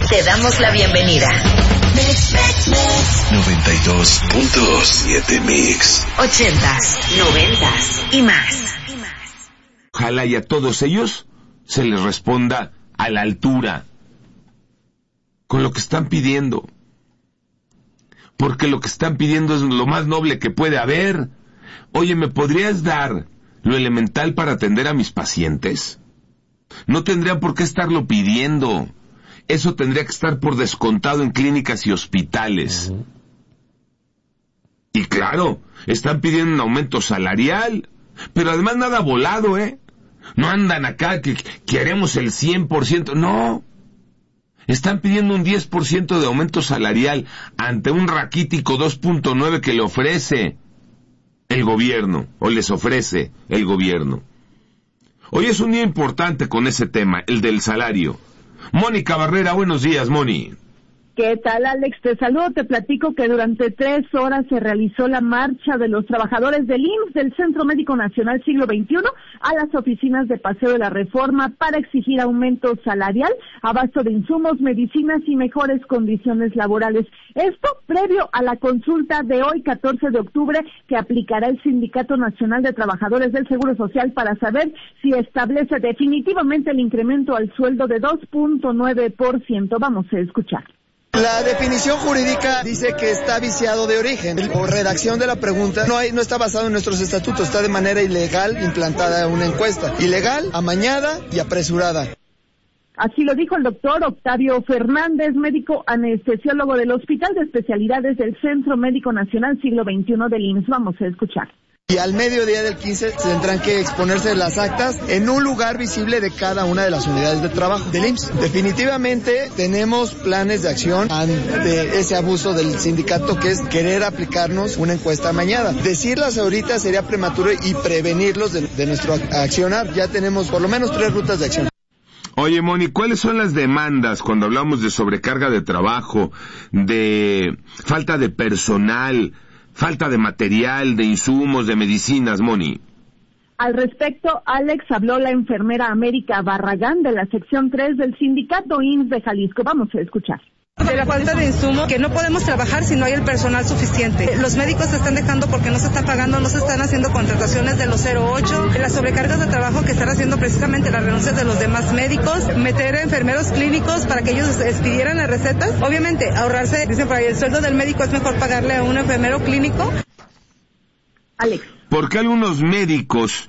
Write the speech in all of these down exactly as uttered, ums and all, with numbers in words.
Te damos la bienvenida. noventa y dos punto siete Mix. Ochentas, noventas y más. Ojalá y a todos ellos se les responda a la altura con lo que están pidiendo. Porque lo que están pidiendo es lo más noble que puede haber. Oye, ¿me podrías dar lo elemental para atender a mis pacientes? No tendría por qué estarlo pidiendo. Eso tendría que estar por descontado en clínicas y hospitales. Uh-huh. Y claro, están pidiendo un aumento salarial, pero además nada volado, ¿eh? No andan acá que queremos el cien por ciento, no. Están pidiendo un diez por ciento de aumento salarial ante un raquítico dos punto nueve que le ofrece el gobierno, o les ofrece el gobierno. Hoy es un día importante con ese tema, el del salario. Mónica Barrera, buenos días, Moni. ¿Qué tal, Alex? Te saludo, te platico que durante tres horas se realizó la marcha de los trabajadores del I M S S, del Centro Médico Nacional Siglo veintiuno, a las oficinas de Paseo de la Reforma para exigir aumento salarial, abasto de insumos, medicinas y mejores condiciones laborales. Esto previo a la consulta de hoy, catorce de octubre, que aplicará el Sindicato Nacional de Trabajadores del Seguro Social para saber si establece definitivamente el incremento al sueldo de dos punto nueve por ciento. Vamos a escuchar. La definición jurídica dice que está viciado de origen. Por redacción de la pregunta no hay, no está basado en nuestros estatutos, está de manera ilegal implantada una encuesta. Ilegal, amañada y apresurada. Así lo dijo el doctor Octavio Fernández, médico anestesiólogo del Hospital de Especialidades del Centro Médico Nacional Siglo veintiuno del I M S S. Vamos a escuchar. Y al mediodía del quince tendrán que exponerse las actas en un lugar visible de cada una de las unidades de trabajo del I M S S. Definitivamente tenemos planes de acción ante ese abuso del sindicato, que es querer aplicarnos una encuesta amañada. Decirlas ahorita sería prematuro y prevenirlos de, de nuestro accionar. Ya tenemos por lo menos tres rutas de acción. Oye, Moni, ¿cuáles son las demandas cuando hablamos de sobrecarga de trabajo, de falta de personal, falta de material, de insumos, de medicinas, Moni? Al respecto, Alex, habló la enfermera América Barragán de la sección tres del sindicato I M S S de Jalisco. Vamos a escuchar. De la falta de insumos, que no podemos trabajar si no hay el personal suficiente. Los médicos se están dejando porque no se está pagando, no se están haciendo contrataciones de los cero ocho, las sobrecargas de trabajo que están haciendo precisamente las renuncias de los demás médicos, meter enfermeros clínicos para que ellos expidieran las recetas. Obviamente, ahorrarse, dicen por ahí, el sueldo del médico es mejor pagarle a un enfermero clínico. Alex. ¿Por qué algunos médicos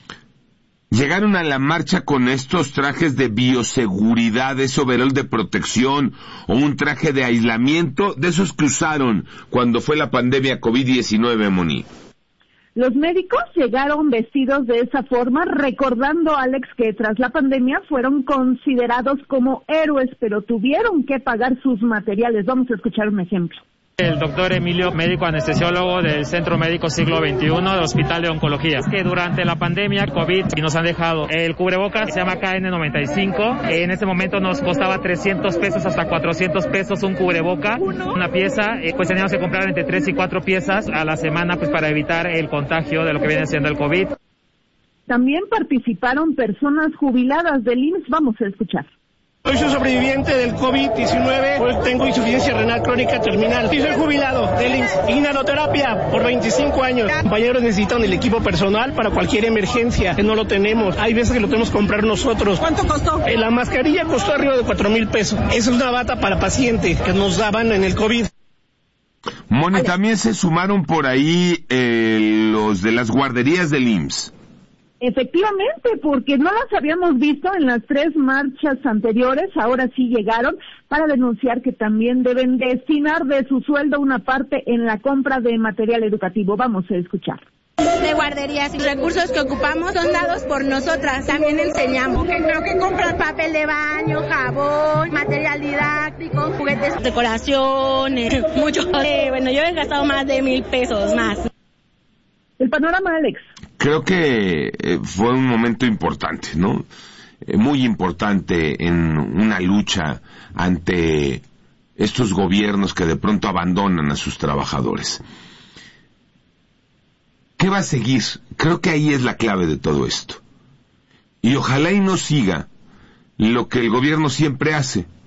llegaron a la marcha con estos trajes de bioseguridad, ese overol de protección o un traje de aislamiento, de esos que usaron cuando fue la pandemia COVID diecinueve, Moni? Los médicos llegaron vestidos de esa forma, recordando, Alex, que tras la pandemia fueron considerados como héroes, pero tuvieron que pagar sus materiales. Vamos a escuchar un ejemplo. El doctor Emilio, médico anestesiólogo del Centro Médico Siglo veintiuno del Hospital de Oncología, que durante la pandemia COVID nos han dejado el cubrebocas, se llama K N noventa y cinco, en este momento nos costaba trescientos pesos hasta cuatrocientos pesos un cubreboca, una pieza, pues teníamos que comprar entre tres y cuatro piezas a la semana, pues para evitar el contagio de lo que viene siendo el COVID. También participaron personas jubiladas del I M S S. Vamos a escuchar. Soy sobreviviente del COVID diecinueve, pues tengo insuficiencia renal crónica terminal. Y soy jubilado del I M S S. Inhaloterapia por veinticinco años. Compañeros necesitan el equipo personal para cualquier emergencia, que no lo tenemos. Hay veces que lo tenemos que comprar nosotros. ¿Cuánto costó? Eh, la mascarilla costó arriba de cuatro mil pesos. Esa es una bata para paciente que nos daban en el COVID. Moni, también se sumaron por ahí eh, los de las guarderías del I M S S. Efectivamente, porque no las habíamos visto en las tres marchas anteriores, ahora sí llegaron para denunciar que también deben destinar de su sueldo una parte en la compra de material educativo. Vamos a escuchar. De guarderías y recursos que ocupamos son dados por nosotras, también enseñamos. Creo que comprar papel de baño, jabón, material didáctico, juguetes, decoraciones, mucho. Eh, bueno, yo he gastado más de mil pesos más. El panorama, Alex. Creo que eh, fue un momento importante, ¿no? Eh, muy importante en una lucha ante estos gobiernos que de pronto abandonan a sus trabajadores. ¿Qué va a seguir? Creo que ahí es la clave de todo esto. Y ojalá y no siga lo que el gobierno siempre hace,